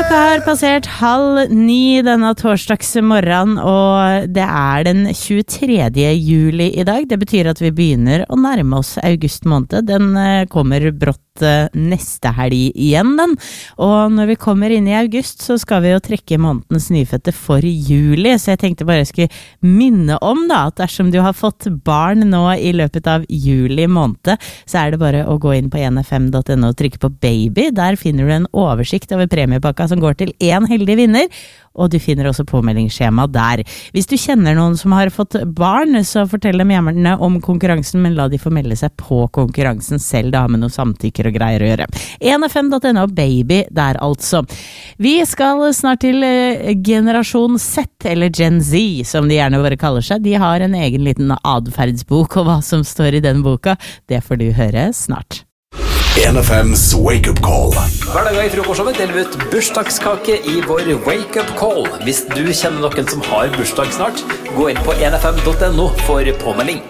Klokka har passert 8:30 denne torsdagsmorgen, og det den 23. juli i dag. Det betyr at vi begynner å nærme oss august måned. Den kommer brått neste helg igjen, den. Og når vi kommer inn i august, så skal vi jo trekke månedens nyfødte for juli. Så jeg tenkte bare jeg skulle minne om da, at dersom du har fått barn nå i løpet av juli måned, så det bare å gå inn på nfm.no og trykke på baby. Der finner du en oversikt over premiepakka som går til en heldig vinner, og du finner også påmeldingsskjema der. Hvis du kjenner noen som har fått barn, så fortell dem gjerne om konkurransen, men la de få melde seg på konkurransen selv. Det har med noe samtykker og greier å gjøre. nfm.no baby der altså. Vi skal snart til generasjon Z, eller Gen Z, som de gjerne bare kaller seg. De har en egen liten adferdsbok, og hva som står i den boka, det får du høre snart. NFM's Wake Up Call. Hver dag i frokostshowet deler vi ut bursdagskake i vår Wake Up Call. Hvis du kjenner noen som har bursdag snart, gå inn på nfm.no for påmelding.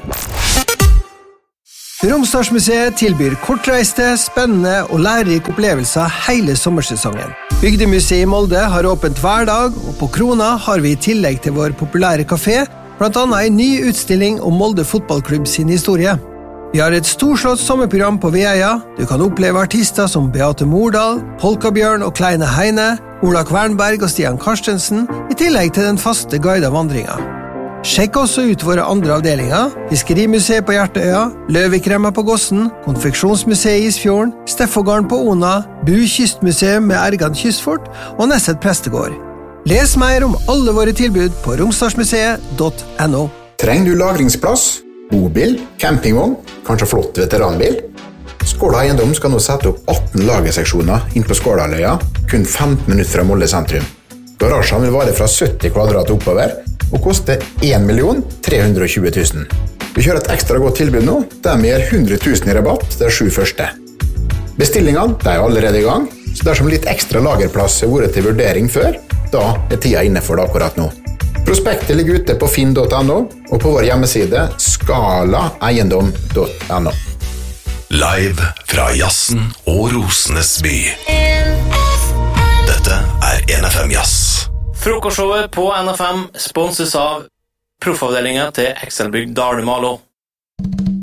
Romsdalsmuseet tilbyr kortreiste, spennende og lærerike opplevelser hele sommersesongen. Bygdemuseet i Molde har åpent hver dag, og på Krona har vi i tillegg til vår populære kafé, blant annet en ny utstilling om Molde fotballklubb sin historie. Vi har et storslått sommerprogram på Veia. Du kan oppleve artister som Beate Mordal, Polkabjørn og Kleine Heine, Ola Kvernberg og Stian Karstensen, i tillegg til den faste guidet vandringen. Sjekk også ut våre andre avdelinger: Fiskerimuseet på Hjertøya, Løvikremma på Gossen, Konfeksjonsmuseet i Isfjorden, Steffogården på Ona, Bu Kystmuseum med Ergan Kystfort og Nesset Prestegård. Les mer om alle våre tilbud på romsdalsmuseet.no. Trenger du lagringsplass? Bobil, campingvogn, kanskje flott veteranbil? Skåla Eiendom skal nå sette opp 18 lagerseksjoner inn på Skålaløya, kun 15 minutter fra Molde sentrum. Garasjen vil vare fra 70 kvadrat oppover, og koste 1.320 000. Vi kjører et ekstra godt tilbud nå, der vi gir 100 000 i rabatt de 7 første. Bestillingene allerede i gang, så dersom litt ekstra lagerplass har vært til vurdering før, da tida inne for det akkurat nå. Prospektet ligger ute på finn.no og på vår hjemmeside skalaeiendom.no. Live fra Jassen og Rosenes by. Dette NFM Jazz. Frokostshowet på NFM sponses av proffavdelingen til Excelbygg Dalmalo.